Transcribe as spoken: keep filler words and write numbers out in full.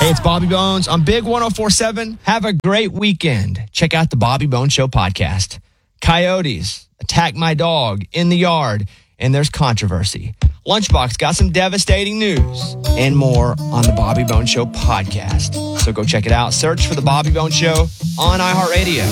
Hey, it's Bobby Bones on Big one oh four seven. Have a great weekend. Check out the Bobby Bones Show podcast. Coyotes attack my dog in the yard, and there's controversy. Lunchbox got some devastating news and more on the Bobby Bones Show podcast. So go check it out. Search for the Bobby Bones Show on iHeartRadio.